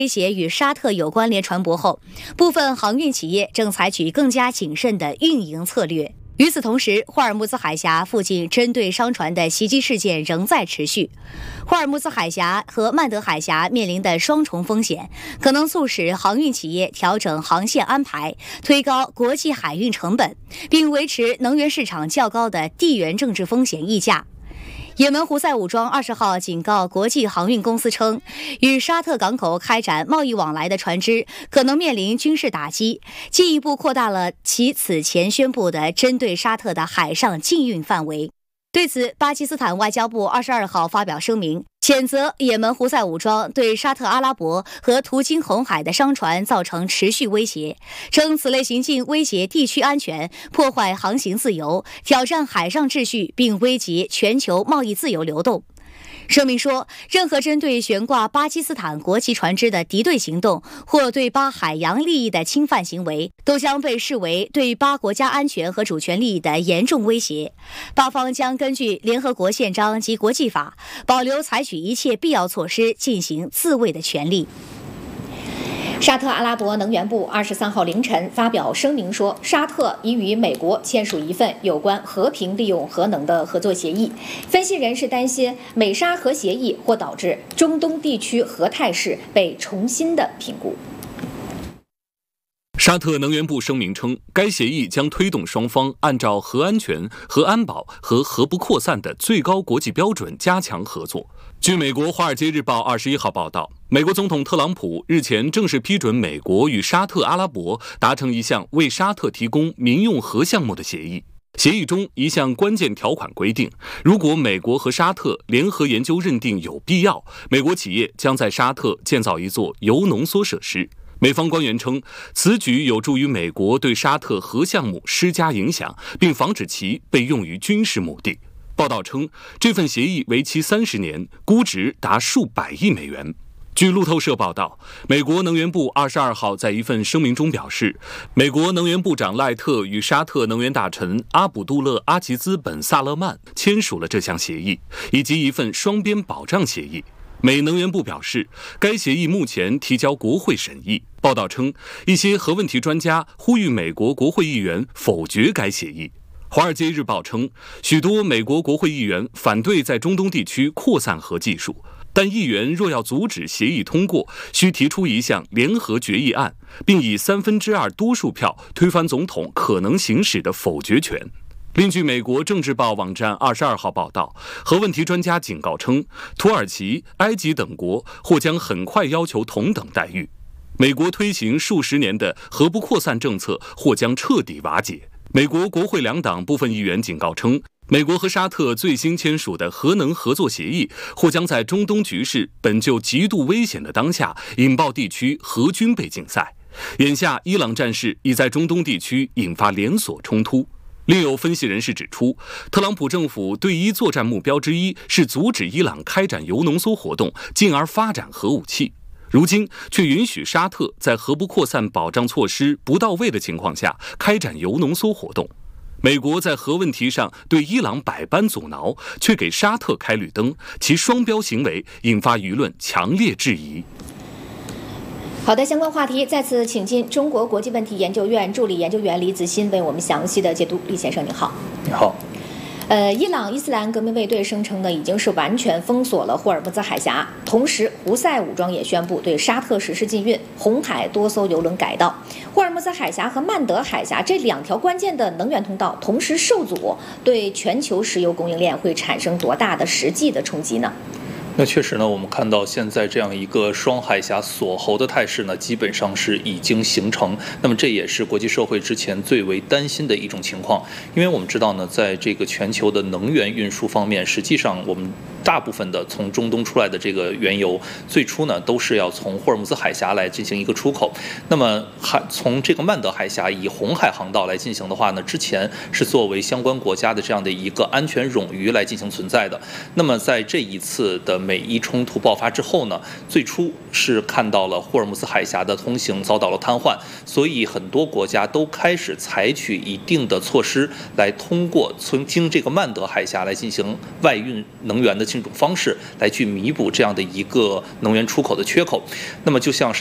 威胁与沙特有关联传播后，部分航运企业正采取更加谨慎的运营策略。与此同时，霍尔木兹海峡附近针对商船的袭击事件仍在持续。霍尔木兹海峡和曼德海峡面临的双重风险，可能促使航运企业调整航线安排，推高国际海运成本，并维持能源市场较高的地缘政治风险溢价。也门胡塞武装20号警告国际航运公司称，与沙特港口开展贸易往来的船只可能面临军事打击，进一步扩大了其此前宣布的针对沙特的海上禁运范围。对此，巴基斯坦外交部22号发表声明，谴责也门胡塞武装对沙特阿拉伯和途经红海的商船造成持续威胁，称此类行径威胁地区安全，破坏航行自由，挑战海上秩序，并危及全球贸易自由流动。声明说，任何针对悬挂巴基斯坦国旗船只的敌对行动或对巴海洋利益的侵犯行为，都将被视为对巴国家安全和主权利益的严重威胁。巴方将根据联合国宪章及国际法，保留采取一切必要措施进行自卫的权利。沙特阿拉伯能源部23号凌晨发表声明说，沙特已与美国签署一份有关和平利用核能的合作协议。分析人士担心，美沙核协议或导致中东地区核态势被重新的评估。 沙特能源部声明称，该协议将推动双方按照核安全、核安保和核不扩散的最高国际标准加强合作。据美国《华尔街日报》21号报道，美国总统特朗普日前正式批准美国与沙特阿拉伯达成一项为沙特提供民用核项目的协议。协议中一项关键条款规定，如果美国和沙特联合研究认定有必要，美国企业将在沙特建造一座铀浓缩设施。美方官员称，此举有助于美国对沙特核项目施加影响，并防止其被用于军事目的。报道称，这份协议为期30年，估值达数百亿美元。据路透社报道，美国能源部22号在一份声明中表示，美国能源部长赖特与沙特能源大臣阿卜杜勒·阿齐兹本·萨勒曼签署了这项协议，以及一份双边保障协议。美能源部表示，该协议目前提交国会审议。报道称，一些核问题专家呼吁美国国会议员否决该协议。《华尔街日报》称，许多美国国会议员反对在中东地区扩散核技术，但议员若要阻止协议通过，需提出一项联合决议案，并以2/3多数票推翻总统可能行使的否决权。另据美国政治报网站22号报道，核问题专家警告称，土耳其、埃及等国或将很快要求同等待遇。美国推行数十年的核不扩散政策或将彻底瓦解。美国国会两党部分议员警告称，美国和沙特最新签署的核能合作协议或将在中东局势本就极度危险的当下，引爆地区核军备竞赛。眼下，伊朗战事已在中东地区引发连锁冲突。另有分析人士指出，特朗普政府对伊作战目标之一是阻止伊朗开展铀浓缩活动，进而发展核武器。如今却允许沙特在核不扩散保障措施不到位的情况下开展铀浓缩活动。美国在核问题上对伊朗百般阻挠，却给沙特开绿灯，其双标行为引发舆论强烈质疑。 好的，相关话题再次请进中国国际问题研究院助理研究员李子欣为我们详细的解读。李先生您好。 你好。 伊朗伊斯兰革命卫队声称呢，已经是完全封锁了霍尔木兹海峡，同时胡塞武装也宣布对沙特实施禁运，红海多艘油轮改道。霍尔木兹海峡和曼德海峡这2条关键的能源通道同时受阻，对全球石油供应链会产生多大的实际的冲击呢？ 那确实呢，我们看到现在这样一个双海峡锁喉的态势呢，基本上是已经形成。那么这也是国际社会之前最为担心的一种情况，因为我们知道呢，在这个全球的能源运输方面，实际上我们大部分的从中东出来的这个原油，最初呢都是要从霍尔木兹海峡来进行一个出口。那么从这个曼德海峡以红海航道来进行的话呢，之前是作为相关国家的这样的一个安全冗余来进行存在的。那么在这一次的美伊冲突爆发之后呢，最初是看到了霍尔木兹海峡的通行遭到了瘫痪，所以很多国家都开始采取一定的措施来通过经这个曼德海峡来进行外运能源的这种方式来去弥补这样的一个能源出口的缺口。那么就像